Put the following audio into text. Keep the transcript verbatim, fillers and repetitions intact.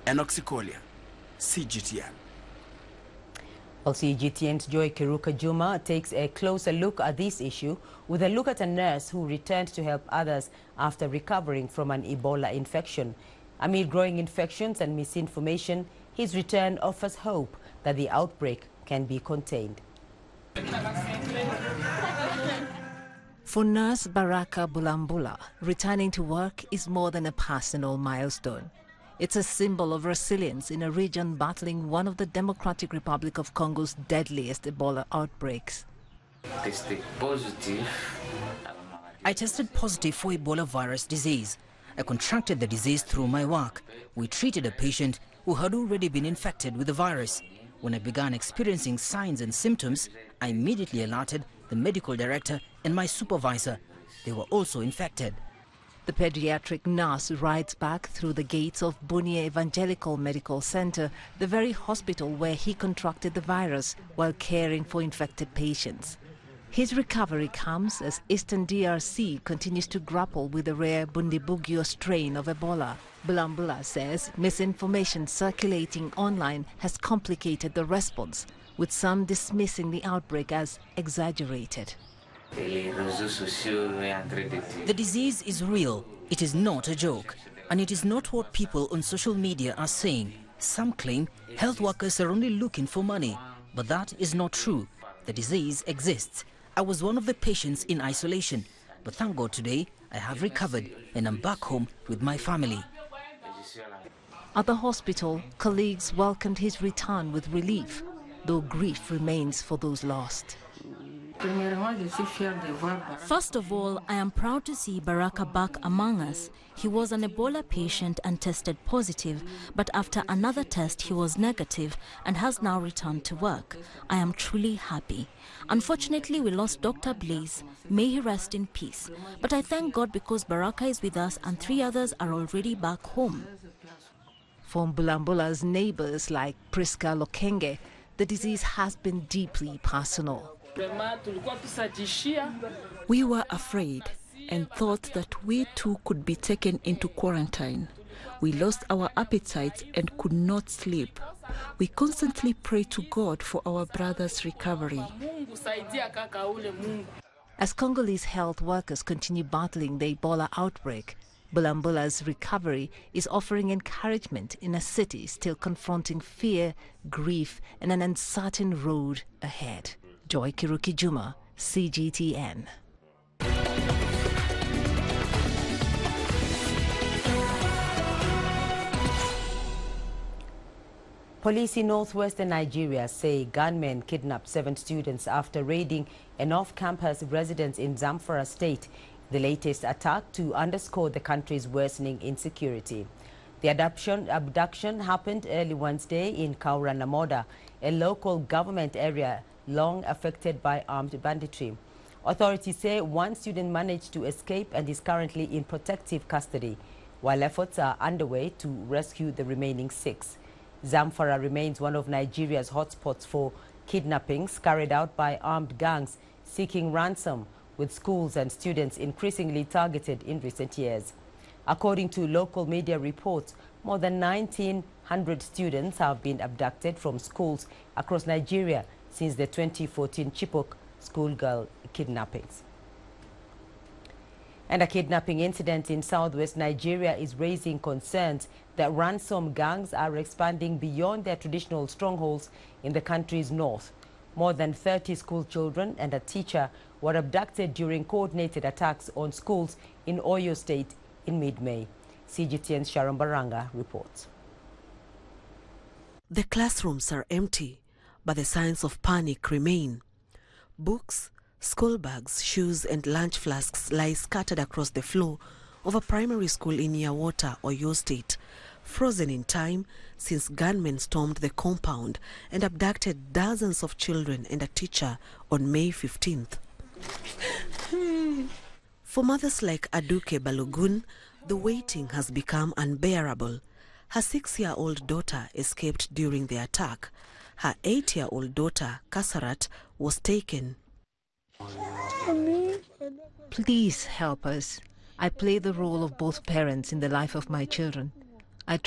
Enoch Sikolia, C G T N. Well, C G T N's Joy Kiruka Juma takes a closer look at this issue with a look at a nurse who returned to help others after recovering from an Ebola infection. Amid growing infections and misinformation, his return offers hope that the outbreak can be contained. For nurse Baraka Bulambula, returning to work is more than a personal milestone. It's a symbol of resilience in a region battling one of the Democratic Republic of Congo's deadliest Ebola outbreaks. Tested positive. I tested positive for Ebola virus disease. I contracted the disease through my work. We treated a patient who had already been infected with the virus. When I began experiencing signs and symptoms, I immediately alerted the medical director and my supervisor. They were also infected. The pediatric nurse rides back through the gates of Bunia Evangelical Medical Center, the very hospital where he contracted the virus while caring for infected patients. His recovery comes as Eastern D R C continues to grapple with the rare Bundibugyo strain of Ebola. Bulambula says misinformation circulating online has complicated the response, with some dismissing the outbreak as exaggerated. The disease is real. It is not a joke. And it is not what people on social media are saying. Some claim health workers are only looking for money. But that is not true. The disease exists. I was one of the patients in isolation. But thank God today I have recovered and I'm back home with my family. At the hospital, colleagues welcomed his return with relief, though grief remains for those lost. First of all, I am proud to see Baraka back among us. He was an Ebola patient and tested positive, but after another test he was negative and has now returned to work. I am truly happy. Unfortunately, we lost Doctor Blaze. May he rest in peace. But I thank God because Baraka is with us and three others are already back home. For Bulambula's neighbors like Priska Lokenge, the disease has been deeply personal. We were afraid and thought that we too could be taken into quarantine. We lost our appetites and could not sleep. We constantly pray to God for our brother's recovery. As Congolese health workers continue battling the Ebola outbreak, Bulambula's recovery is offering encouragement in a city still confronting fear, grief, and an uncertain road ahead. Joy Kiruka Juma, C G T N. Police in northwestern Nigeria say gunmen kidnapped seven students after raiding an off-campus residence in Zamfara State, the latest attack to underscore the country's worsening insecurity. The abduction, abduction happened early Wednesday in Kaura Namoda, a local government area long affected by armed banditry. Authorities say one student managed to escape and is currently in protective custody, while efforts are underway to rescue the remaining six. Zamfara remains one of Nigeria's hotspots for kidnappings carried out by armed gangs seeking ransom, with schools and students increasingly targeted in recent years. According to local media reports, more than nineteen hundred students have been abducted from schools across Nigeria since the twenty fourteen Chibok schoolgirl kidnappings. And a kidnapping incident in southwest Nigeria is raising concerns that ransom gangs are expanding beyond their traditional strongholds in the country's north. More than thirty school children and a teacher were abducted during coordinated attacks on schools in Oyo State in mid-May. C G T N's Sharon Baranga reports. The classrooms are empty, but the signs of panic remain. Books, school bags, shoes and lunch flasks lie scattered across the floor of a primary school in Yawota, Oyo State, frozen in time since gunmen stormed the compound and abducted dozens of children and a teacher on May fifteenth. For mothers like Aduke Balogun, the waiting has become unbearable. Her six-year-old daughter escaped during the attack. Her eight-year-old daughter, Kasarat, was taken. Please help us. I play the role of both parents in the life of my children.